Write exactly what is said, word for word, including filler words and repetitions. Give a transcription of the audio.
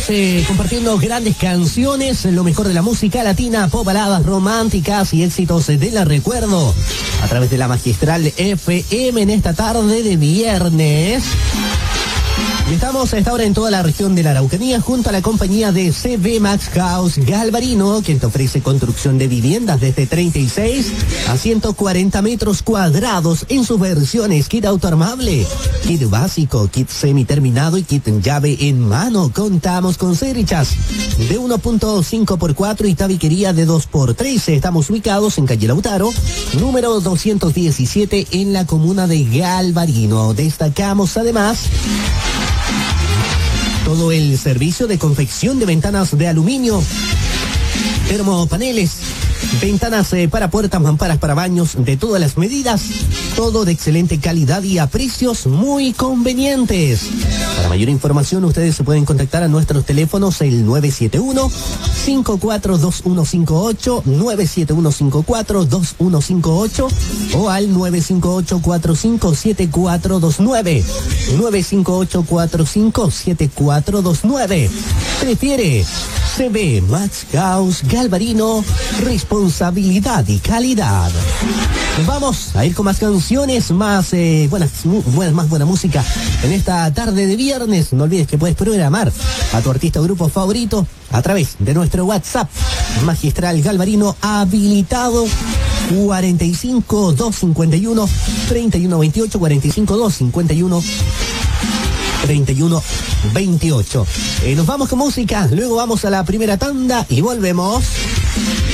Eh, compartiendo grandes canciones, lo mejor de la música latina, pop, baladas románticas y éxitos de la recuerdo a través de la Magistral F M en esta tarde de viernes. Y estamos a esta hora en toda la región de la Araucanía junto a la compañía de C B Max House Galvarino, quien te ofrece construcción de viviendas desde treinta y seis a ciento cuarenta metros cuadrados en sus versiones kit autoarmable, kit básico, kit semiterminado y kit en llave en mano. Contamos con serichas de uno punto cinco por cuatro y tabiquería de dos por tres. Estamos ubicados en calle Lautaro, número doscientos diecisiete en la comuna de Galvarino. Destacamos además todo el servicio de confección de ventanas de aluminio, termopaneles, ventanas eh, para puertas, mamparas para baños de todas las medidas, todo de excelente calidad y a precios muy convenientes. Para mayor información ustedes se pueden contactar a nuestros teléfonos el nueve siete uno, cinco cuatro dos uno cinco ocho, nueve siete uno cinco cuatro dos uno cinco ocho o al nueve cinco ocho cuatro cinco siete cuatro dos nueve, nueve cinco ocho cuatro cinco siete cuatro dos nueve. Prefiere C B Max House Galvarino, responsabilidad y calidad. Vamos a ir con más canciones, más eh, buenas, buenas, más buena música en esta tarde de viernes. No olvides que puedes programar a tu artista o grupo favorito a través de nuestro WhatsApp Magistral Galvarino habilitado cuarenta y cinco dos cincuenta y uno treinta y uno veintiocho, cuarenta y cinco dos cincuenta y uno treinta y uno veintiocho. Eh, nos vamos con música, luego vamos a la primera tanda y volvemos.